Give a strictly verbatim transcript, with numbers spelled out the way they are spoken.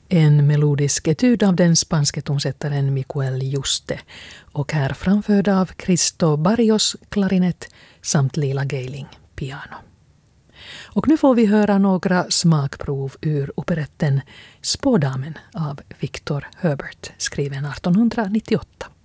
En melodisk etud av den spanske tonsättaren Miguel Juste och här framförd av Cristo Barrios klarinett samt Lila Geiling piano. Och nu får vi höra några smakprov ur operetten Spådamen av Victor Herbert, skriven artonhundranittioåtta.